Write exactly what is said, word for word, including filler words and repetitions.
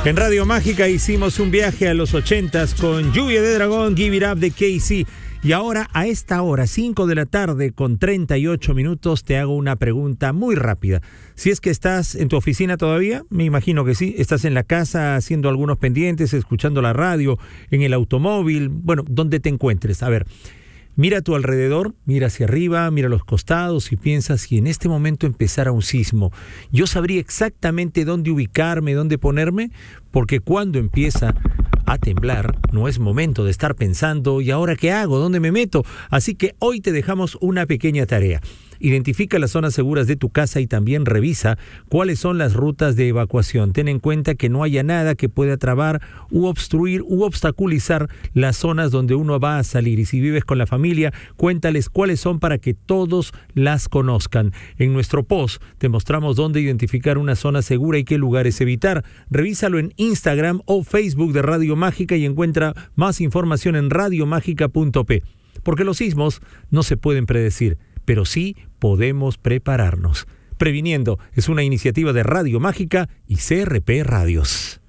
En Radio Mágica hicimos un viaje a los ochentas con Lluvia de Dragón, Give It Up de Casey. Y ahora, a esta hora, cinco de la tarde con treinta y ocho minutos, te hago una pregunta muy rápida. Si es que estás en tu oficina todavía, me imagino que sí, estás en la casa haciendo algunos pendientes, escuchando la radio, en el automóvil, bueno, donde te encuentres. A ver, mira a tu alrededor, mira hacia arriba, mira a los costados y piensa si en este momento empezara un sismo. Yo sabría exactamente dónde ubicarme, dónde ponerme, porque cuando empieza a temblar, no es momento de estar pensando, ¿y ahora qué hago? ¿Dónde me meto? Así que hoy te dejamos una pequeña tarea. Identifica las zonas seguras de tu casa y también revisa cuáles son las rutas de evacuación. Ten en cuenta que no haya nada que pueda trabar u obstruir u obstaculizar las zonas donde uno va a salir. Y si vives con la familia, cuéntales cuáles son para que todos las conozcan. En nuestro post te mostramos dónde identificar una zona segura y qué lugares evitar. Revísalo en Instagram o Facebook de Radio Mágica y encuentra más información en radio mágica punto pe. Porque los sismos no se pueden predecir, pero sí podemos prepararnos. Previniendo es una iniciativa de Radio Mágica y C R P Radios.